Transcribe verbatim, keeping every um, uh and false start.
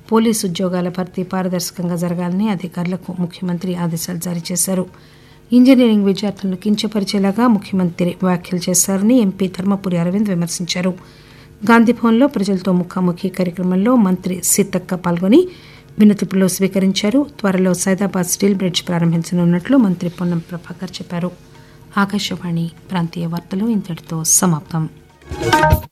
Police ఉద్యోగాల భర్తీ పారదర్శకంగా జరగాలని అధికారులకు ముఖ్యమంత్రి ఆదేశాలు జారీ చేశారు. ఇంజనీరింగ్ విద్యార్థులను కించపరిచేలాగా ముఖ్యమంత్రి వ్యాఖ్యలు చేశారని ఎంపీ ధర్మపురి అరవింద్ విమర్శించారు. గాంధీభవన్లో ప్రజలతో ముఖాముఖి కార్యక్రమంలో మంత్రి సీతక్క పాల్గొని వినతిపత్రాలు స్వీకరించారు. త్వరలో సైదాబాద్ స్టీల్ బ్రిడ్జ్ ప్రారంభించనున్నట్లు మంత్రి పొన్నం ప్రభాకర్ చెప్పారు. ఆకాశవాణి ప్రాంతీయ వార్తలు ఇంతటితో సమాప్తం.